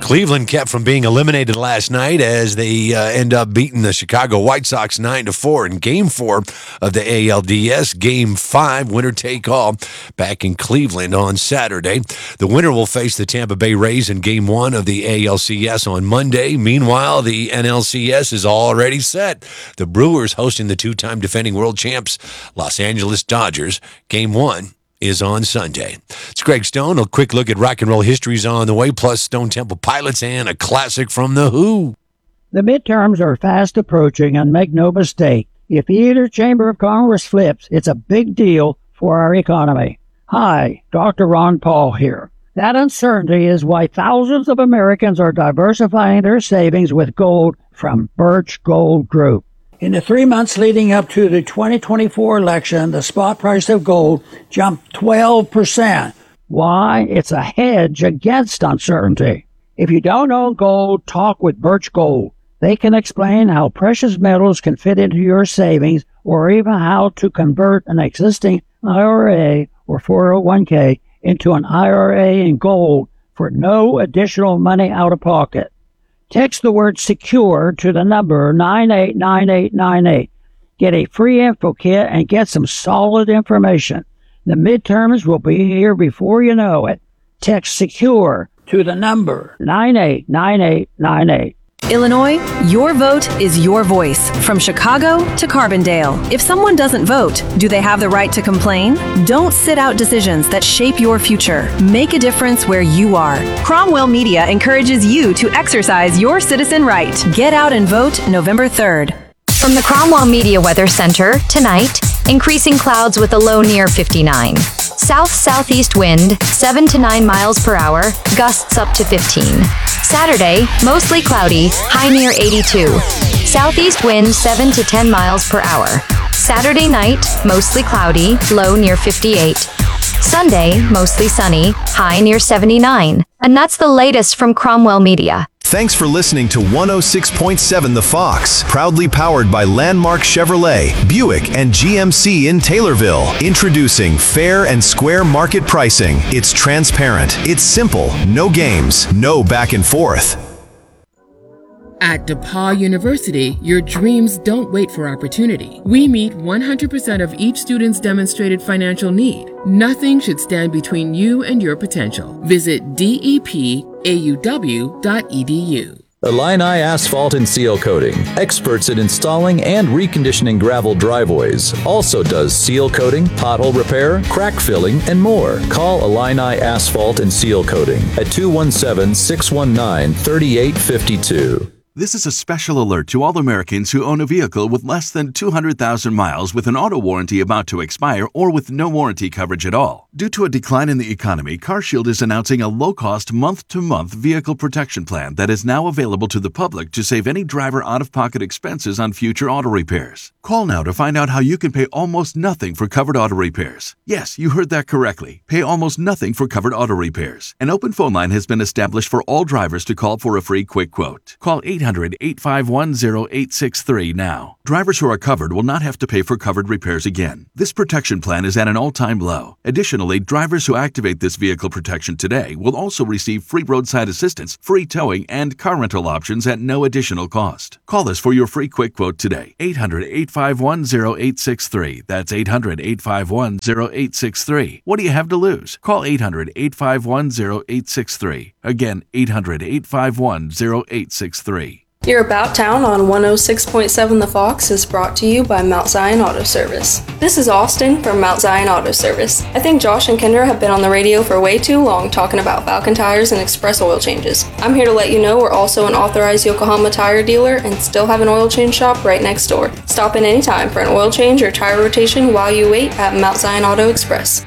Cleveland kept from being eliminated last night as they end up beating the Chicago White Sox 9-4 in Game 4 of the ALDS. Game 5, winner take all, back in Cleveland on Saturday. The winner will face the Tampa Bay Rays in Game 1 of the ALCS on Monday. Meanwhile, the NLCS is already set. The Brewers hosting the two-time defending world champs Los Angeles Dodgers. Game 1 is on Sunday. It's Greg Stone. A quick look at rock and roll history's on the way, plus Stone Temple Pilots and a classic from The Who. The midterms are fast approaching, and make no mistake, if either chamber of Congress flips, it's a big deal for our economy. Hi, Dr. Ron Paul here. That uncertainty is why thousands of Americans are diversifying their savings with gold from Birch Gold Group. In the 3 months leading up to the 2024 election, the spot price of gold jumped 12%. Why? It's a hedge against uncertainty. If you don't own gold, talk with Birch Gold. They can explain how precious metals can fit into your savings, or even how to convert an existing IRA or 401k into an IRA in gold for no additional money out of pocket. Text the word SECURE to the number 989898. Get a free info kit and get some solid information. The midterms will be here before you know it. Text SECURE to the number 989898. Illinois, your vote is your voice. From Chicago to Carbondale. If someone doesn't vote, do they have the right to complain? Don't sit out decisions that shape your future. Make a difference where you are. Cromwell Media encourages you to exercise your citizen right. Get out and vote November 3rd. From the Cromwell Media Weather Center, tonight, increasing clouds with a low near 59. South-southeast wind, 7 to 9 miles per hour, gusts up to 15. Saturday, mostly cloudy, high near 82. Southeast wind, 7 to 10 miles per hour. Saturday night, mostly cloudy, low near 58. Sunday, mostly sunny, high near 79. And that's the latest from Cromwell Media. Thanks for listening to 106.7 The Fox, proudly powered by Landmark Chevrolet, Buick, and GMC in Taylorville. Introducing fair and square market pricing. It's transparent. It's simple. No games. No back and forth. At DePauw University, your dreams don't wait for opportunity. We meet 100% of each student's demonstrated financial need. Nothing should stand between you and your potential. Visit depauw.edu. Illini Asphalt and Seal Coating, experts in installing and reconditioning gravel driveways. Also does seal coating, pothole repair, crack filling, and more. Call Illini Asphalt and Seal Coating at 217-619-3852. This is a special alert to all Americans who own a vehicle with less than 200,000 miles with an auto warranty about to expire or with no warranty coverage at all. Due to a decline in the economy, CarShield is announcing a low-cost month-to-month vehicle protection plan that is now available to the public to save any driver out-of-pocket expenses on future auto repairs. Call now to find out how you can pay almost nothing for covered auto repairs. Yes, you heard that correctly. Pay almost nothing for covered auto repairs. An open phone line has been established for all drivers to call for a free quick quote. Call 800-851-0863 now. Drivers who are covered will not have to pay for covered repairs again. This protection plan is at an all-time low. Additionally, drivers who activate this vehicle protection today will also receive free roadside assistance, free towing, and car rental options at no additional cost. Call us for your free quick quote today. 800-851-0863. That's 800-851-0863. What do you have to lose? Call 800-851-0863. Again, 800-851-0863. Your About Town on 106.7 The Fox is brought to you by Mount Zion Auto Service. This is Austin from Mount Zion Auto Service. I think Josh and Kendra have been on the radio for way too long talking about Falcon tires and express oil changes. I'm here to let you know we're also an authorized Yokohama tire dealer and still have an oil change shop right next door. Stop in anytime for an oil change or tire rotation while you wait at Mount Zion Auto Express.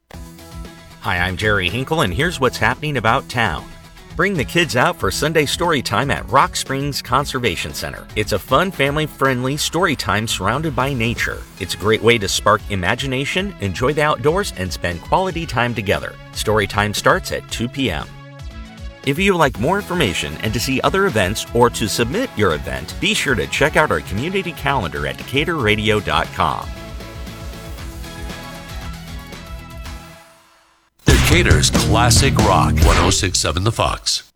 Hi, I'm Jerry Hinkle, and here's what's happening about town. Bring the kids out for Sunday story time at Rock Springs Conservation Center. It's a fun, family-friendly story time surrounded by nature. It's a great way to spark imagination, enjoy the outdoors, and spend quality time together. Story time starts at 2 p.m. If you would like more information and to see other events or to submit your event, be sure to check out our community calendar at DecaturRadio.com. Decatur's Classic Rock 106.7 The Fox.